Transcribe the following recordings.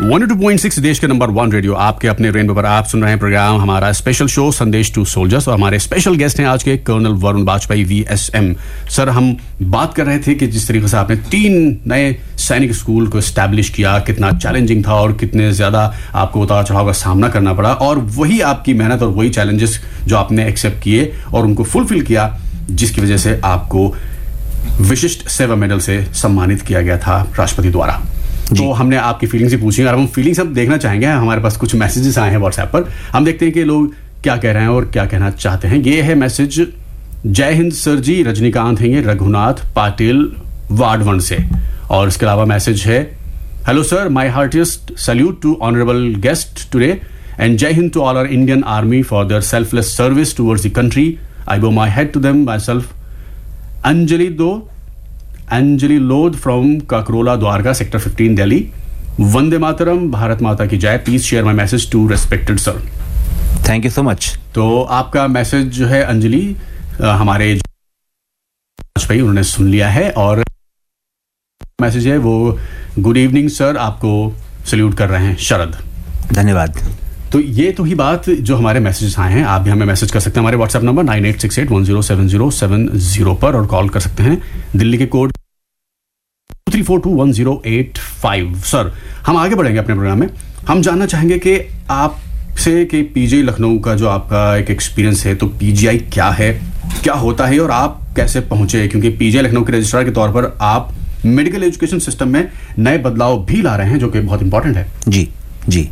102.6 देश के number 1 radio आपके अपने रेनबो पर आप सुन रहे हैं प्रोग्राम हमारा स्पेशल शो संदेश टू सोल्जर्स और हमारे स्पेशल गेस्ट हैं आज के colonel Varun Vajpayee VSM। Sir, हम बात कर रहे थे कि जिस तरीके से आपने 3 नए सैनिक स्कूल को एस्टैब्लिश किया, कितना चैलेंजिंग था और कितने ज्यादा आपको उतार चढ़ाव का सामना करना पड़ा, और वही आपकी मेहनत और वही चैलेंजेस जो आपने एक्सेप्ट किए और उनको फुलफिल किया, जिसकी वजह से आपको विशिष्ट सेवा मेडल से सम्मानित किया गया था राष्ट्रपति द्वारा। तो हमने आपकी फीलिंग्स ही पूछी और हम फीलिंग्स अब देखना चाहेंगे। हमारे पास कुछ मैसेजेस आए हैं व्हाट्सएप पर, हम देखते हैं कि लोग क्या कह रहे हैं और क्या कहना चाहते हैं। ये है मैसेज, जय हिंद सर जी, रजनीकांत हैं ये, रघुनाथ पाटिल वार्ड 1 से। और इसके अलावा मैसेज है, hello sir, my heartiest salute to honourable guest today and जय Hind to all our Indian army for their selfless service towards the country. आई बो my head to them my self. Anjali Lodh from Kakrola Dwarka sector 15 Delhi. Vande Mataram, Bharat माता की जय। Please share my message to respected sir. Thank you so much. तो आपका message जो है अंजलि, हमारे वाजपेयी उन्होंने सुन लिया है और मैसेज है वो, गुड इवनिंग सर, आपको सल्यूट कर रहे हैं शरद। धन्यवाद। तो ये तो ही बात जो हमारे मैसेजेस आए हैं, आप भी हमें मैसेज कर सकते हैं हमारे व्हाट्सएप नंबर 9868107070 पर और कॉल कर सकते हैं दिल्ली के कोड 3421085। सर, हम आगे बढ़ेंगे अपने प्रोग्राम में। हम जानना चाहेंगे कि आपसे कि पीजीआई लखनऊ का जो आपका एक एक्सपीरियंस है, तो पीजीआई क्या है, क्या होता है और आप कैसे पहुंचे, क्योंकि पीजीआई लखनऊ के रजिस्ट्रार के तौर पर आप मेडिकल एजुकेशन सिस्टम में नए बदलाव भी ला रहे हैं जो कि बहुत इंपॉर्टेंट है। जी।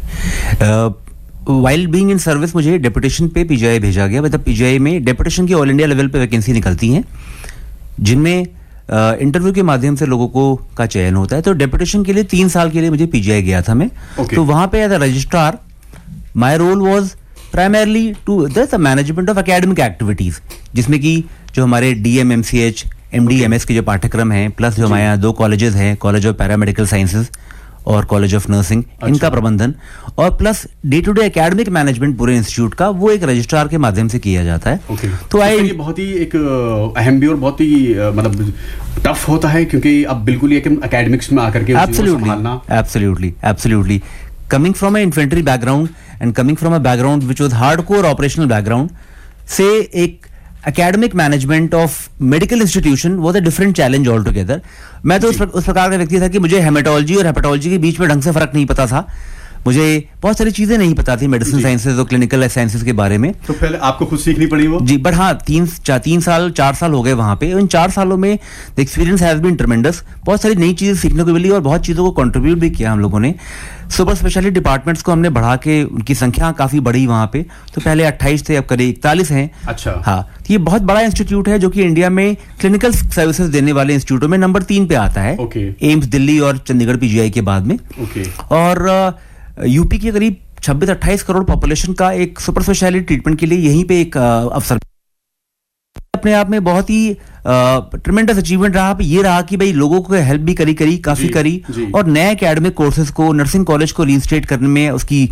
वाइल बीइंग इन सर्विस मुझे डेपुटेशन पे पीजीआई भेजा गया। मतलब पीजीआई में डेपुटेशन की ऑल इंडिया लेवल पे वैकेंसी निकलती हैं, जिनमें इंटरव्यू के माध्यम से लोगों को का चयन होता है। तो डेपुटेशन के लिए 3 साल के लिए मुझे पीजीआई गया था मैं। तो वहां पे as a registrar my role was primarily to the management of academic activities, जिसमें कि जो हमारे DM MCH MD MS के जो पाठ्यक्रम हैं, प्लस जो हमारे यहाँ 2 कॉलेजेस हैं, कॉलेज ऑफ पैरामेडिकल साइंसेज और कॉलेज ऑफ नर्सिंग, इनका प्रबंधन और plus day to day academic management पूरे इंस्टीट्यूट का, वो एक रजिस्ट्रार के माध्यम से किया जाता है। तो ये बहुत ही एक अहम भी और बहुत ही मतलब टफ होता है, क्योंकि अब बिल्कुल ही एकेडमिक्स में आकर के absolutely coming from A infantry background and coming from a background which was hardcore operational background से एक academic management of medical institution was a different challenge altogether। मैं तो उस प्रकार का व्यक्ति था कि मुझे हेमेटोलॉजी और हेपेटोलॉजी के बीच में ढंग से फर्क नहीं पता था। मुझे बहुत सारी चीजें नहीं पता थी मेडिसिन साइंसेज और क्लिनिकल साइंसेज के बारे में। तो पहले आपको खुद सीखनी पड़ी वो? जी, बट हाँ, 4 साल हो गए वहां पे। इन 4 सालों में द एक्सपीरियंस हैज बीन ट्रेमेंडस। बहुत सारी नई चीजें सीखने को मिली और बहुत चीजों को कंट्रीब्यूट भी किया हम लोगों ने। सुपर स्पेशलिटी डिपार्टमेंट्स को हमने बढ़ा के उनकी संख्या काफी बढ़ी वहां पे। तो पहले 28 थे, अब करीब 41 हैं। अच्छा। हाँ, तो ये बहुत बड़ा इंस्टीट्यूट है जो कि इंडिया में क्लिनिकल सर्विसेज देने वाले इंस्टीट्यूटों में नंबर 3 पे आता है। एम्स दिल्ली और चंडीगढ़ पीजीआई के बाद में। और यूपी की करीब 26-28 करोड़ पॉपुलेशन का एक सुपर स्पेशलिटी ट्रीटमेंट के लिए यहीं पे एक अवसर अपने आप में बहुत ही ट्रेमेंडस अचीवमेंट रहा। ये रहा कि भाई लोगों को हेल्प भी काफी करी और नए एकेडमिक कोर्सेज को, नर्सिंग कॉलेज को रीइंस्टेट करने में, उसकी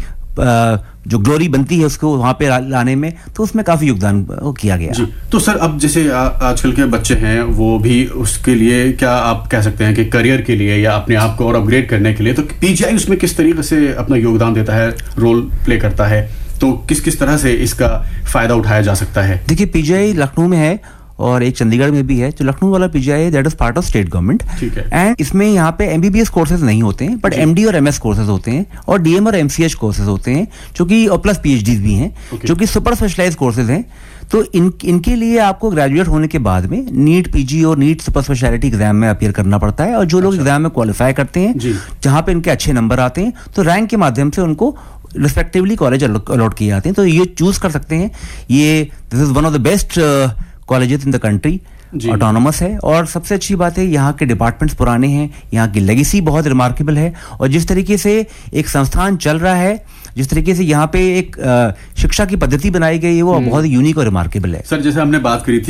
जो ग्लोरी बनती है उसको वहां पे लाने में, तो उसमें काफी योगदान किया गया। जी। तो सर, अब जैसे आजकल के बच्चे हैं, वो भी उसके लिए क्या आप कह सकते हैं कि करियर के लिए या अपने आप को और अपग्रेड करने के लिए, तो पीजीआई उसमें किस तरीके से अपना योगदान देता है, रोल प्ले करता है, तो किस तरह से इसका फायदा उठाया जा सकता है? देखिए, पीजीआई लखनऊ में है और एक चंडीगढ़ में भी है। जो लखनऊ वाला PGI that is part of state government, and इसमें यहाँ पे MBBS कोर्सेज नहीं होते हैं, बट MD और MS कोर्सेज होते हैं और DM और MCH कोर्सेज होते हैं, जो कि और प्लस PhDs भी हैं, जो कि सुपर स्पेशलाइज्ड कोर्सेज हैं। तो इनके लिए आपको ग्रेजुएट होने के बाद में नीट PG और नीट सुपर स्पेशलिटी एग्जाम में अपीयर करना पड़ता है। और जो लोग एग्जाम में क्वालिफाई करते हैं, जहां पे इनके अच्छे नंबर आते हैं, तो रैंक के माध्यम से उनको रिस्पेक्टिवली कॉलेज अलॉट किए जाते हैं। तो ये चूज कर सकते हैं। ये this is one of the best colleges in the country, autonomous है और सबसे अच्छी बात है यहाँ के डिपार्टमेंट्स पुराने हैं, यहाँ की लेगेसी बहुत रिमार्केबल है और जिस तरीके से एक संस्थान चल रहा है, जिस तरीके से यहाँ पे एक शिक्षा की पद्धति बनाई गई है, वो बहुत यूनिक और रिमार्केबल है। सर, जैसे हमने बात करी थी